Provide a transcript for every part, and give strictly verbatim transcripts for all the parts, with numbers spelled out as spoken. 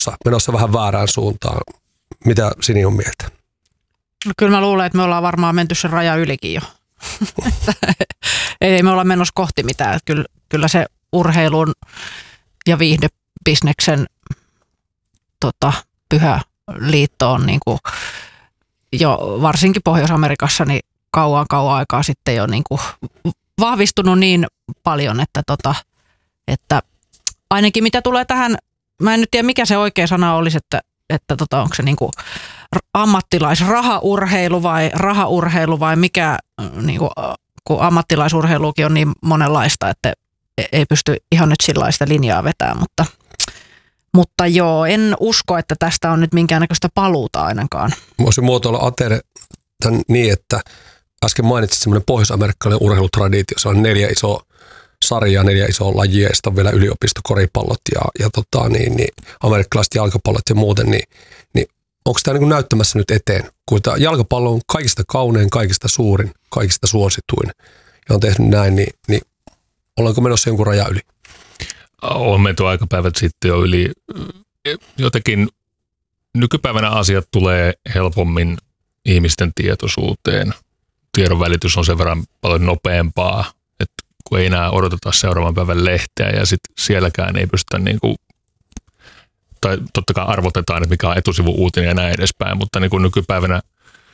menossa, menossa vähän väärään suuntaan. Mitä Sini on mieltä? No kyllä mä luulen, että me ollaan varmaan menty sen raja ylikin jo. Ei me olla menossa kohti mitään. Kyllä, kyllä se urheilun ja viihdebisneksen tota, pyhä liitto on niin kuin jo varsinkin Pohjois-Amerikassa niin kauan kauan aikaa sitten jo niin kuin vahvistunut niin paljon, että, tota, että ainakin mitä tulee tähän, mä en nyt tiedä mikä se oikea sana olisi, että, että tota, onko se niin kuin ammattilaisrahaurheilu vai rahaurheilu vai mikä, niin kuin, kun ammattilaisurheilukin on niin monenlaista, että ei pysty ihan nyt sillä sitä linjaa vetämään, mutta, mutta joo, en usko, että tästä on nyt minkäännäköistä paluuta ainakaan. Mä voisin muotoilla Atere tämän niin, että äsken mainitsit semmoinen pohjois-amerikkalainen urheilutraditio, se on neljä isoa sarjaa, neljä isoa lajia, ja sitten on vielä yliopistokoripallot ja, ja tota, niin, niin, amerikkalaiset jalkapallot ja muuten, niin, niin onko tämä niin näyttämässä nyt eteen, kun tämä jalkapallo on kaikista kaunein, kaikista suurin, kaikista suosituin ja on tehnyt näin, niin, niin ollaanko menossa jonkun raja yli? On menty aikapäivät sitten jo yli. Jotenkin nykypäivänä asiat tulee helpommin ihmisten tietoisuuteen. Tiedonvälitys on sen verran paljon nopeampaa, että kun ei enää odoteta seuraavan päivän lehteä ja sitten sielläkään ei pystytä niin kuin, tai totta kai arvotetaan, että mikä on etusivu-uutinen ja näin edespäin, mutta niin kuin nykypäivänä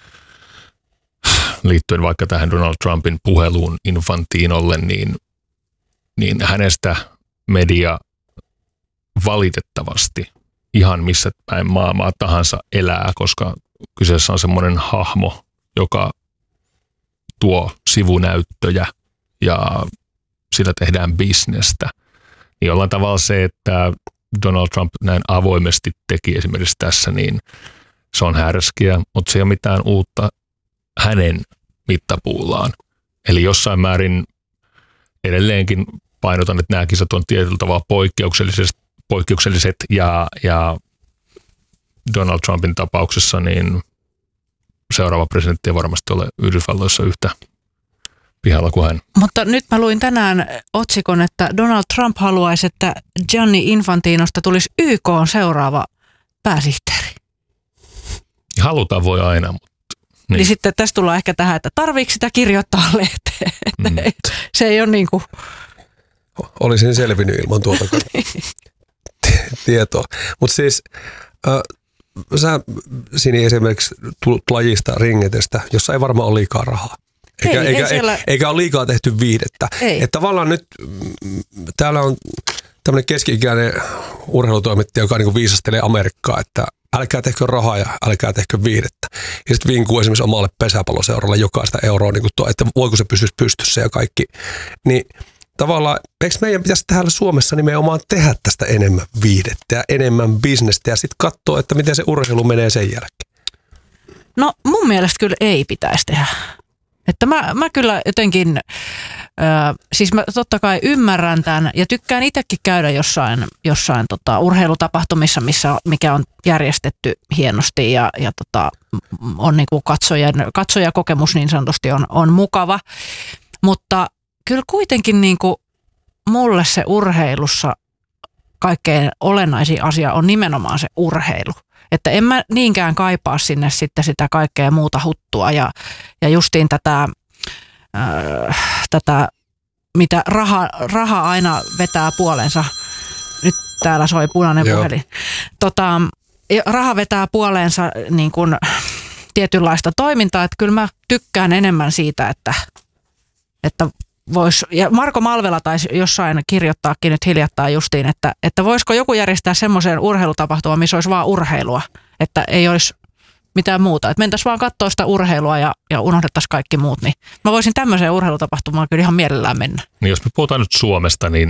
liittyen vaikka tähän Donald Trumpin puheluun Infantinolle, niin, niin hänestä media valitettavasti ihan missä päin maailmaa tahansa elää, koska kyseessä on semmoinen hahmo, joka tuo sivunäyttöjä ja sillä tehdään bisnestä. Niin jollain tavalla se, että Donald Trump näin avoimesti teki esimerkiksi tässä, niin se on härskiä, mutta se ei ole mitään uutta hänen mittapuullaan. Eli jossain määrin edelleenkin painotan, että nämä kisat on tietyllä tavalla poikkeukselliset, poikkeukselliset ja, ja Donald Trumpin tapauksessa niin seuraava presidentti ei varmasti ole Yhdysvalloissa yhtä pihalla kuin hän. Mutta nyt mä luin tänään otsikon, että Donald Trump haluaisi, että Gianni Infantinosta tulisi Y K:n seuraava pääsihteeri. Halutaan voi aina, mutta niin. Niin sitten tässä tullaan ehkä tähän, että tarviiko sitä kirjoittaa lehteen. Mm. Se ei ole niin kuin olisin selvinnyt ilman tuota tietoa. Mutta siis äh, sä Sini esimerkiksi tulet lajista ringetestä, jossa ei varmaan ole liikaa rahaa. Eikä, ei, eikä, ei siellä eikä ole liikaa tehty viihdettä. Että tavallaan nyt täällä on tämmöinen keski-ikäinen urheilutoimittaja, joka niin viisastelee Amerikkaa, että älkää tehkö rahaa ja älkää tehkö viihdettä. Ja sitten vinkuu esimerkiksi omalle pesäpalloseuralle jokaista euroa, niin tuo, että voiko se pysyä pystyssä ja kaikki. Niin tavallaan, eikö meidän pitäisi täällä Suomessa nimenomaan tehdä tästä enemmän viihdettä ja enemmän bisnestä ja sitten katsoa, että miten se urheilu menee sen jälkeen? No mun mielestä kyllä ei pitäisi tehdä. Että mä, mä kyllä jotenkin, äh, siis mä totta kai ymmärrän tämän ja tykkään itsekin käydä jossain, jossain tota, urheilutapahtumissa, missä, mikä on järjestetty hienosti ja, ja tota, on niin kuin katsojan, katsojakokemus niin sanotusti on, on mukava. Mutta kyllä kuitenkin niin kuin mulle se urheilussa kaikkein olennaisin asia on nimenomaan se urheilu. Että en mä niinkään kaipaa sinne sitten sitä kaikkea muuta huttua ja, ja justiin tätä, äh, tätä mitä raha, raha aina vetää puolensa. Nyt täällä soi punainen Joo. puhelin. Tota, raha vetää puoleensa niin kuin tietynlaista toimintaa, että kyllä mä tykkään enemmän siitä, että, että vois, ja Marko Malvela taisi jossain kirjoittaakin nyt hiljattain justiin, että, että voisiko joku järjestää semmoisen urheilutapahtuman, missä olisi vaan urheilua, että ei olisi mitään muuta. Että mentäisiin vaan katsoa sitä urheilua ja, ja unohdettaisiin kaikki muut. Niin mä voisin tämmöiseen urheilutapahtumaan kyllä ihan mielellään mennä. Niin jos me puhutaan nyt Suomesta, niin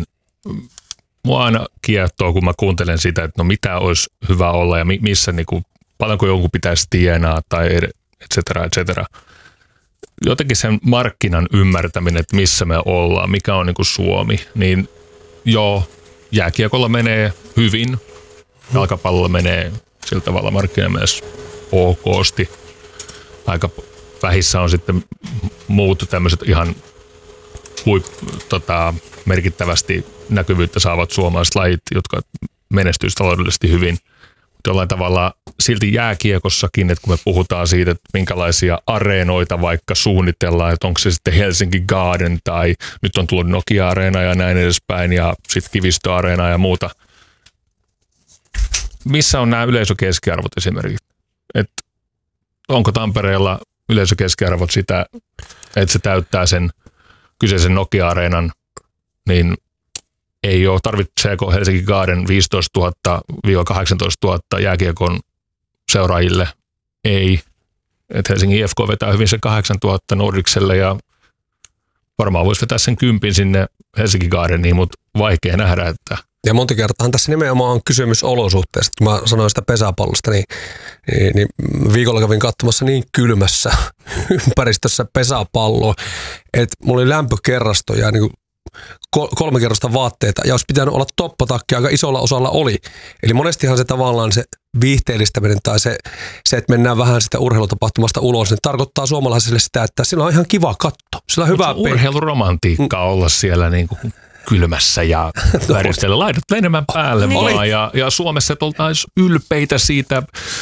mua aina kiehtoo, kun mä kuuntelen sitä, että no mitä olisi hyvä olla ja missä, niin kuin, paljonko jonkun pitäisi tienaa tai et cetera, et cetera. Jotenkin sen markkinan ymmärtäminen, että missä me ollaan, mikä on niin kuin Suomi, niin joo, jääkiekolla menee hyvin, jalkapallolla menee sillä tavalla markkinamielessä okosti. Aika vähissä on sitten muut tämmöiset ihan huip, tota, merkittävästi näkyvyyttä saavat suomalaiset lajit, jotka menestyisivät taloudellisesti hyvin. mutta jollain tavalla silti jääkiekossakin, että kun me puhutaan siitä, että minkälaisia areenoita vaikka suunnitellaan, että onko se sitten Helsinki Garden tai nyt on tullut Nokia-areena ja näin edespäin ja sitten Kivistö-areena ja muuta. Missä on nämä yleisökeskiarvot esimerkiksi? Et onko Tampereella yleisökeskiarvot sitä, että se täyttää sen kyseisen Nokia-areenan, niin ei ole, tarvitseeko Helsinki Garden viisitoistatuhatta kahdeksantoistatuhatta jääkiekon seuraajille? Ei. Et Helsingin I F K vetää hyvin sen kahdeksantuhatta Nordicselle ja varmaan voisi vetää sen kympin sinne Helsinki Gardeniin, mutta vaikea nähdä, että ja monta kertaa tässä nimenomaan on kysymys olosuhteista. Kun mä sanoin sitä pesäpallosta, niin, niin, niin viikolla kävin katsomassa niin kylmässä ympäristössä pesäpalloa, että mulla oli lämpökerrasto ja niin kuin kolme kerrosta vaatteita, ja olisi pitänyt olla toppatakki, aika isolla osalla oli. Eli monestihan se tavallaan se viihteellistäminen tai se, se, että mennään vähän sitä urheilutapahtumasta ulos, niin tarkoittaa suomalaisille sitä, että sillä on ihan kiva katto. Sillä on hyvä urheiluromantiikkaa mm. olla siellä niin kuin kylmässä ja väristellä laidat enemmän päälle niin. vaan. Ja, ja Suomessa oltaisiin ylpeitä siitä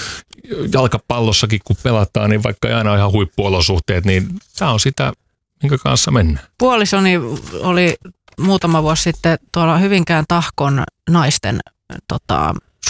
jalkapallossakin, kun pelataan, niin vaikka ei aina ole ihan huippuolosuhteet, niin tämä on sitä, minkä kanssa mennään. Puolisoni oli muutama vuosi sitten tuolla Hyvinkään Tahkon naisten tota,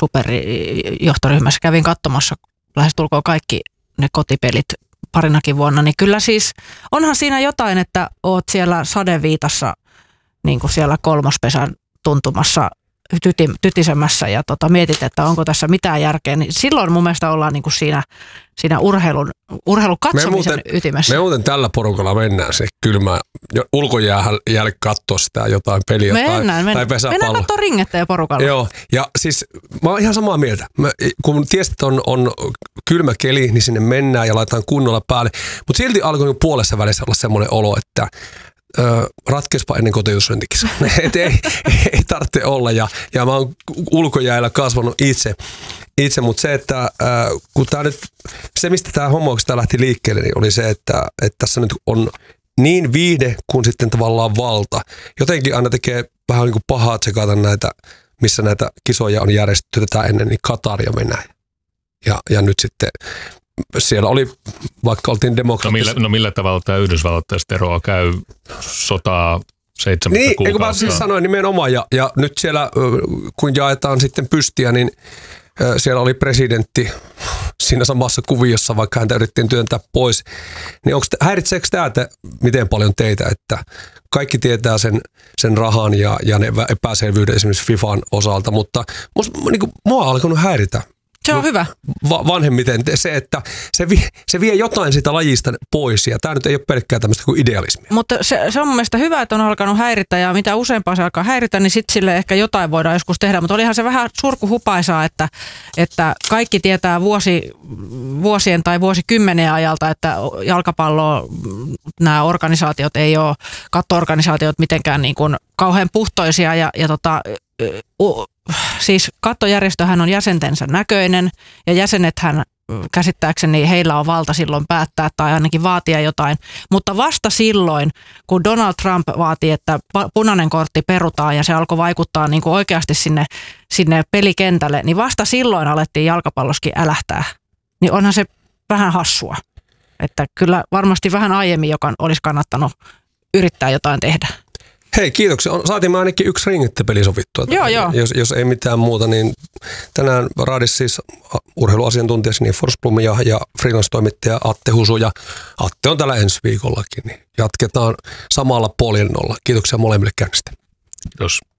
superjohtoryhmässä. Kävin katsomassa lähestulkoon kaikki ne kotipelit parinakin vuonna, niin kyllä siis onhan siinä jotain, että oot siellä sadeviitassa niin kuin siellä kolmospesän tuntumassa tyti, tytisemässä ja tota, mietit, että onko tässä mitään järkeä, niin silloin mun mielestä ollaan niin kuin siinä, siinä urheilun, urheilun katsomisen me muuten, ytimessä. Me muuten tällä porukalla mennään se kylmään ulkojäälle katsoa sitä jotain peliä mennään, tai, mennään. tai pesäpalloa. Mennään katsoa ringettejä porukalla. Joo, ja siis mä oon ihan samaa mieltä. Mä, kun tiesit, että on, on kylmä keli, niin sinne mennään ja laitetaan kunnolla päälle. Mutta silti alkoi puolessa välissä olla semmoinen olo, että Öö, ratkeispa ennen kotiutusrentikissa. ei, ei, ei tarvitse olla. Ja, ja mä oon ulkojäällä kasvanut itse. itse mutta se, että äh, kun tää nyt, se mistä tämä homma lähti liikkeelle, niin oli se, että, että tässä nyt on niin viihde kuin sitten tavallaan valta. Jotenkin aina tekee vähän niin kuin pahaa tsekata näitä, missä näitä kisoja on järjestetty tätä ennen, niin Katar ja Venäjä. Ja, ja nyt sitten siellä oli, vaikka oltiin demokraattisia. No millä, no millä tavalla tämä Yhdysvalloista eroa käy sotaa seitsemän niin, kuukautta? Niin, mä siis sanoin nimenomaan. Ja, ja nyt siellä, kun jaetaan sitten pystiä, niin siellä oli presidentti siinä samassa kuviossa, vaikka häntä yritettiin työntää pois. Niin onko, häiritseekö tämä, että miten paljon teitä, että kaikki tietää sen, sen rahan ja, ja ne epäselvyyden esimerkiksi FIFAn osalta, mutta musta, niin kuin, mua on alkanut häiritä. Se on hyvä. Va- vanhemmiten se, että se vie, se vie jotain sitä lajista pois ja tämä nyt ei ole pelkkää tämmöistä kuin idealismia. Mutta se, se on mun mielestä hyvä, että on alkanut häiritä ja mitä useampaa se alkaa häiritä, niin sitten sille ehkä jotain voidaan joskus tehdä. Mutta olihan se vähän surkuhupaisaa, että, että kaikki tietää vuosi, vuosien tai vuosikymmenien ajalta, että jalkapallo, nämä organisaatiot ei ole, katto-organisaatiot mitenkään niin kuin kauhean puhtoisia ja, ja tota, uh, siis kattojärjestöhän on jäsentensä näköinen ja jäsenethän käsittääkseni heillä on valta silloin päättää tai ainakin vaatia jotain, mutta vasta silloin, kun Donald Trump vaati, että punainen kortti perutaan ja se alkoi vaikuttaa niin kuin oikeasti sinne, sinne pelikentälle, niin vasta silloin alettiin jalkapalloskin älähtää. Niin onhan se vähän hassua, että kyllä varmasti vähän aiemmin joka olisi kannattanut yrittää jotain tehdä. Hei, kiitoksia. Saatiin me ainakin yksi ringittepeli sovittua. Joo, joo. Jos, jos ei mitään muuta, niin tänään raadissa siis urheiluasiantuntija Sini Forsblom ja, ja freelance-toimittaja Atte Husu. Ja Atte on täällä ensi viikollakin, niin jatketaan samalla poljennolla. Kiitoksia molemmille käynnistä. Kiitos.